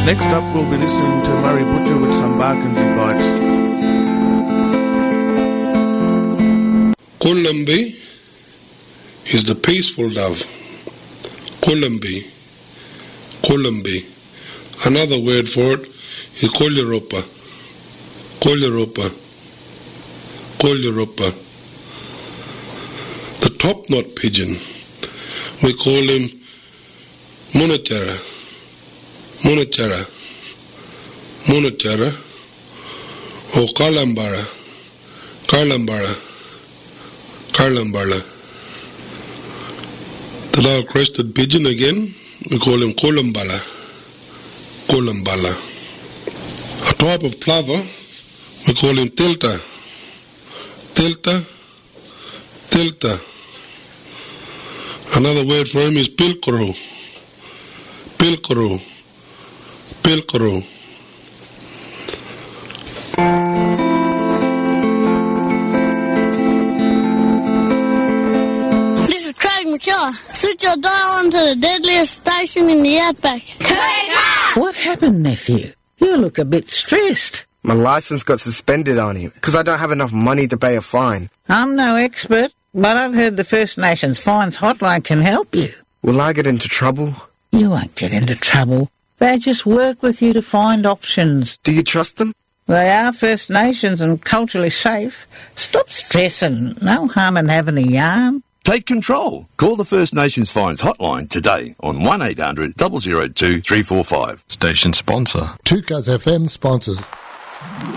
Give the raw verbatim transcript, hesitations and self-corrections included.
Next up, we'll be listening to Murray Butcher with some Barkindji Bites. Kulumbi is the peaceful dove. Kulumbi. Kulumbi. Another word for it is Kolyaropa. Kolyaropa. Kolyaropa. The top-knot pigeon, we call him Munachara. Munachara. Munachara. Or Kalambara. Kalambara. Kalambara. The dark-crested pigeon again, we call him Kolumbala. Kolumbala. A type of plover, we call him Tilta. Tilta. Tilta. Another word for him is Pilkoro. Pilkoro. Pilkoro. This is Craig McKellar. Switch your dial onto the deadliest station in the outback. Take off! What happened, nephew? You look a bit stressed. My license got suspended on him because I don't have enough money to pay a fine. I'm no expert, but I've heard the First Nations Fines Hotline can help you. Will I get into trouble? You won't get into trouble. They just work with you to find options. Do you trust them? They are First Nations and culturally safe. Stop stressing. No harm in having a yarn. Take control. Call the First Nations Fines Hotline today on one eight hundred double oh two three four five. Station sponsor. two Cuz F M sponsors.